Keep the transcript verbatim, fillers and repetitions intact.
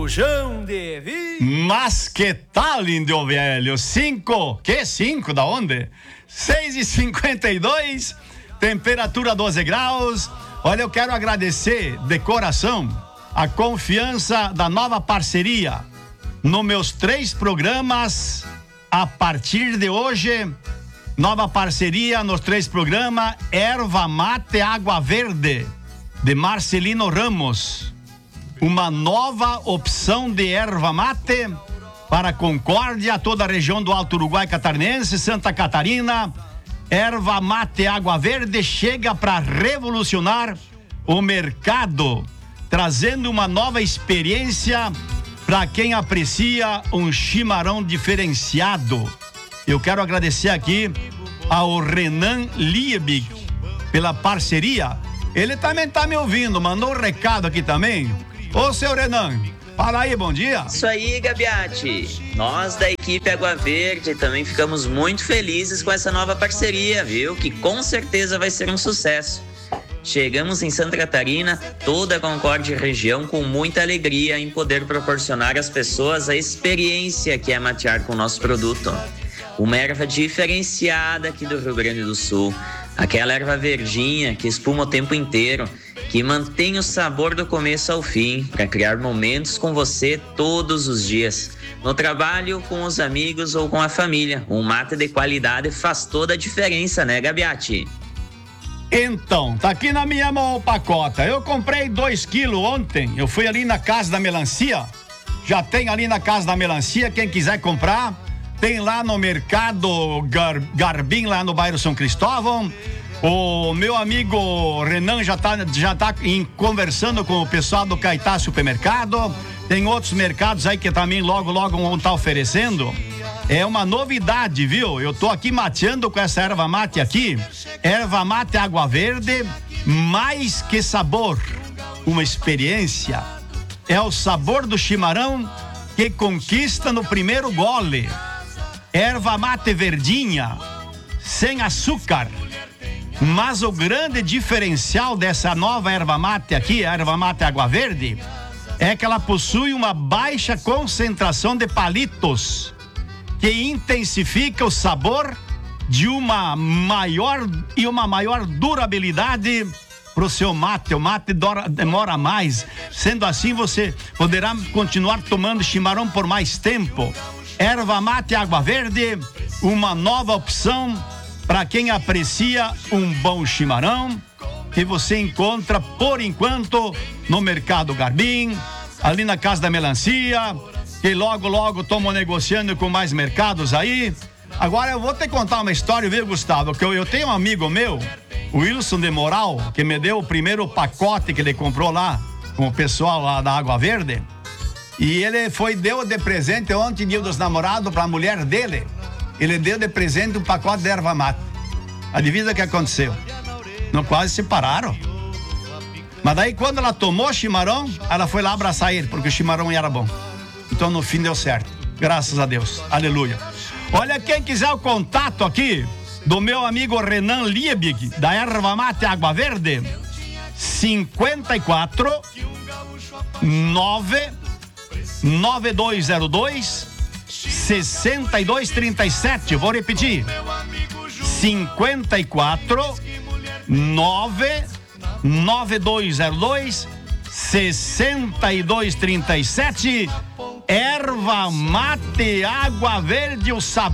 bujão de vinho. Mas que tal, índio velho? Cinco? Que cinco? Da onde? Seis e cinquenta e dois, temperatura doze graus. Olha, eu quero agradecer de coração a confiança da nova parceria nos meus três programas. A partir de hoje, nova parceria nos três programas: Erva Mate Água Verde, de Marcelino Ramos. Uma nova opção de erva mate para Concórdia, toda a região do Alto Uruguai Catarinense, Santa Catarina. Erva Mate Água Verde chega para revolucionar o mercado, trazendo uma nova experiência para quem aprecia um chimarrão diferenciado. Eu quero agradecer aqui ao Renan Liebig pela parceria. Ele também tá me ouvindo, mandou um recado aqui também. Ô, seu Renan, fala aí, bom dia. Isso aí, Gabiati. Nós da equipe Água Verde também ficamos muito felizes com essa nova parceria, viu? Que com certeza vai ser um sucesso. Chegamos em Santa Catarina, toda a Concórdia região, com muita alegria em poder proporcionar às pessoas a experiência que é matear com o nosso produto. Uma erva diferenciada aqui do Rio Grande do Sul. Aquela erva verdinha que espuma o tempo inteiro, que mantém o sabor do começo ao fim, para criar momentos com você todos os dias. No trabalho, com os amigos ou com a família. Um mate de qualidade faz toda a diferença, né, Gabiati? Então, tá aqui na minha mão o pacote. Eu comprei dois quilos ontem. Eu fui ali na Casa da Melancia. Já tem ali na Casa da Melancia, quem quiser comprar. Tem lá no Mercado Gar, Garbim, lá no bairro São Cristóvão. O meu amigo Renan já tá, já tá em, conversando com o pessoal do Caetá Supermercado. Tem outros mercados aí que também logo, logo vão estar oferecendo. É uma novidade, viu? Eu tô aqui mateando com essa erva mate aqui. Erva mate Água Verde, mais que sabor, uma experiência. É o sabor do chimarrão que conquista no primeiro gole. Erva mate verdinha, sem açúcar. Mas o grande diferencial dessa nova erva mate aqui, a erva mate Água Verde, é que ela possui uma baixa concentração de palitos, que intensifica o sabor de uma maior e uma maior durabilidade para o seu mate. O mate dora, demora mais. Sendo assim, você poderá continuar tomando chimarrão por mais tempo. Erva mate Água Verde, uma nova opção para quem aprecia um bom chimarrão, que você encontra por enquanto no Mercado Garbim, ali na Casa da Melancia, que logo logo estamos negociando com mais mercados aí. Agora eu vou te contar uma história, viu, Gustavo? Que eu, eu tenho um amigo meu, o Wilson de Moral, que me deu o primeiro pacote que ele comprou lá com o pessoal lá da Água Verde. E ele foi, deu de presente ontem, dia dos namorados, para a mulher dele. Ele deu de presente um pacote de erva mate. Adivinha o que aconteceu? Não, quase se separaram. Mas daí quando ela tomou chimarrão, ela foi lá abraçar ele, porque o chimarrão era bom. Então no fim deu certo. Graças a Deus. Aleluia. Olha, quem quiser o contato aqui do meu amigo Renan Liebig, da Erva Mate Água Verde, cinquenta e quatro nove nove dois zero dois sessenta e dois trinta e sete. Vou repetir: cinquenta e quatro nove nove dois zero dois sessenta e dois trinta e sete. Erva Mate Água Verde, o sabor